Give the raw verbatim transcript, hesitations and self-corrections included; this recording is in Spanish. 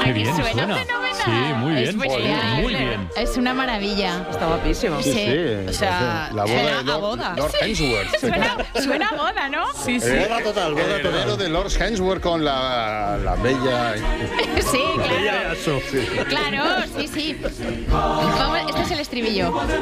Qué bien suena, suena. fenomenal. Sí, muy bien. Es muy, Muy bien. Es una maravilla. Está guapísimo. Sí, o sea, la boda suena de a Lord, boda. Lord Hemsworth. Suena, suena a boda, ¿no? Sí, sí. Boda total, boda total. de Lord Hemsworth con la, la bella... Sí, claro. Ella, eso. Claro, sí, sí. Vamos, este es el estribillo.